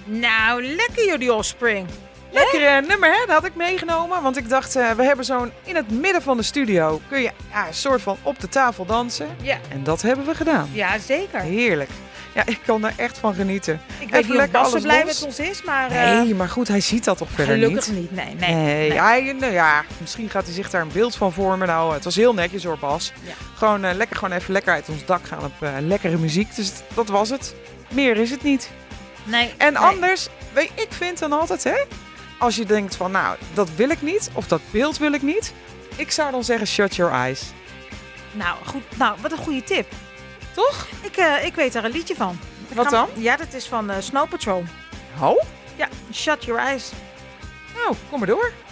Nou, lekker joh, die Offspring. Lekker nummer, hè? Dat had ik meegenomen. Want ik dacht, we hebben zo'n in het midden van de studio. Kun je een soort van op de tafel dansen. Ja. En dat hebben we gedaan. Ja, zeker. Heerlijk. Ja, ik kan daar echt van genieten. Ik weet niet of Bas zo blij met ons is, maar... Nee, maar goed, hij ziet dat toch verder gelukkig niet? Gelukkig niet, nee. Hij, misschien gaat hij zich daar een beeld van vormen. Nou, het was heel netjes hoor, Bas. Ja. Gewoon even lekker uit ons dak gaan op lekkere muziek. Dus dat was het. Meer is het niet. Nee. En anders, ik vind dan altijd, hè... Als je denkt van, nou, dat wil ik niet. Of dat beeld wil ik niet. Ik zou dan zeggen, shut your eyes. Nou, goed. Nou, wat een goede tip. Toch? Ik weet daar een liedje van. Wat dan? Ja, dat is van Snow Patrol. Oh? Ja, Shut Your Eyes. Nou, kom maar door.